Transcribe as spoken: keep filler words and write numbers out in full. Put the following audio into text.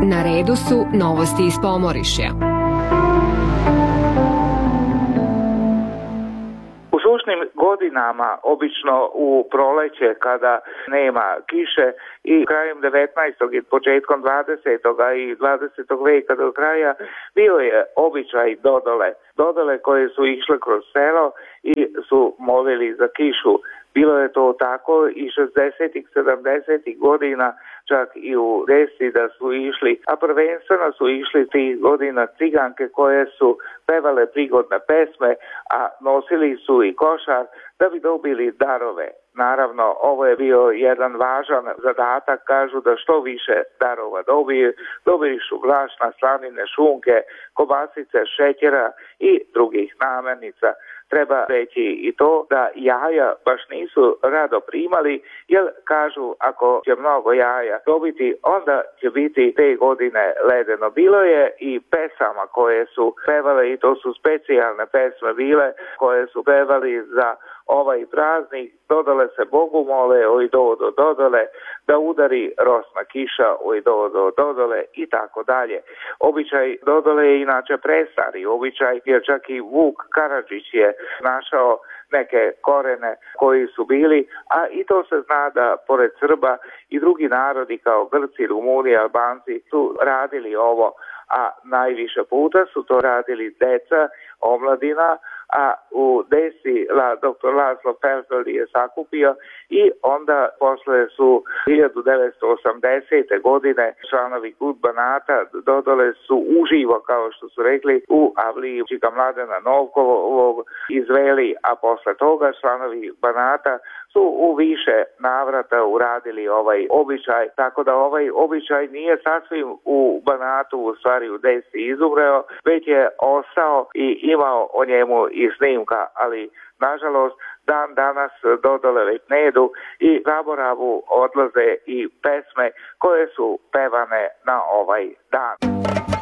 Na redu su novosti iz Pomorišja. U sušnim godinama, obično u proleće kada nema kiše i krajem devetnaestog i početkom dvadesetog i dvadesetog veka do kraja, bio je običaj dodole. Dodole koje su išle kroz selo i su molili za kišu. Bilo je to tako i šezdesetih, sedamdesetih godina, čak i u Resi da su išli, a prvenstveno su išli tih godina ciganke koje su pevale prigodne pesme, a nosili su i košar da bi dobili darove. Naravno, ovo je bio jedan važan zadatak, kažu da što više darova dobiju, dobili su vlašna, slanine, šunke, kobasice, šećera i drugih namirnica. Treba reći i to da jaja baš nisu rado primali, jer kažu ako će mnogo jaja dobiti, onda će biti te godine ledeno. Bilo je i pesama koje su pevale, i to su specijalne pesme bile, koje su pevali za ovaj praznik. Dodale se Bogu mole, oj do do dodole, da udari rosna kiša, oj do do dodole i tako dalje. Običaj dodole je inače prestari običaj, jer čak i Vuk Karadžić je našao neke korene koji su bili, a i to se zna da pored Srba i drugi narodi kao Grci, Rumuni, Albanci su radili ovo, a najviše puta su to radili deca, omladina, a u Desi la, doktor Laszlo Felfel je sakupio i onda posle su hiljadu devetsto osamdesete. godine članovi KUD Banata dodole su uživo, kao što su rekli, u avliji Čika Mladena Novkovog izveli, a posle toga članovi Banata su u više navrata uradili ovaj običaj, tako da ovaj običaj nije sasvim u Banatu, u stvari u Desi izumreo, već je ostao i imao o njemu i snimka, ali nažalost dan danas dodole već ne idu i zaboravu odlaze i pesme koje su pevane na ovaj dan.